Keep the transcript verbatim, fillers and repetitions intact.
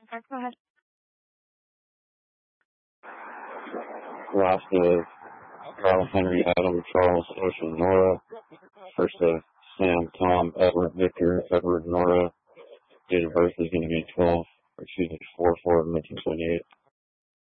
Or go ahead. Last of Carl, Henry, Adam, Charles, Ocean, Nora. First of Sam, Tom, Edward, Victor, Edward, Nora. Date of birth is going to be twelve, or excuse me, four four of nineteen seventy-eight.